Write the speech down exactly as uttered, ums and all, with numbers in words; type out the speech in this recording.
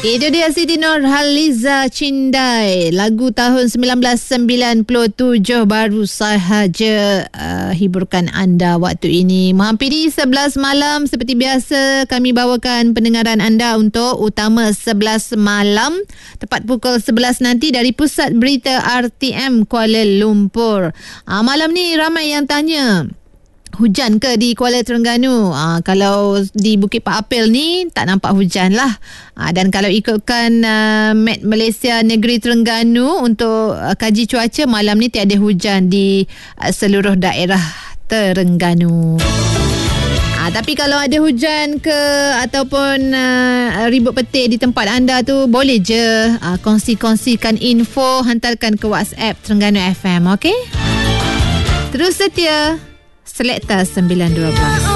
Itu dia Siti Nurhaliza Cindai. Lagu tahun sembilan belas sembilan puluh tujuh baru sahaja uh, hiburkan anda waktu ini. Menghampiri sebelas malam, seperti biasa kami bawakan pendengaran anda untuk Utama sebelas malam tepat pukul sebelas nanti dari Pusat Berita R T M Kuala Lumpur. Uh, malam ni ramai yang tanya, hujan ke di Kuala Terengganu? Aa, kalau di Bukit Pak Apel ni tak nampak hujan lah. Aa, dan kalau ikutkan uh, Met Malaysia Negeri Terengganu untuk uh, kaji cuaca, malam ni tiada hujan di uh, seluruh daerah Terengganu. Ha, tapi kalau ada hujan ke ataupun uh, ribut petir di tempat anda tu, boleh je uh, kongsi-kongsikan info, hantarkan ke WhatsApp Terengganu F M, okey? Terus setia Selekta sembilan dua belas.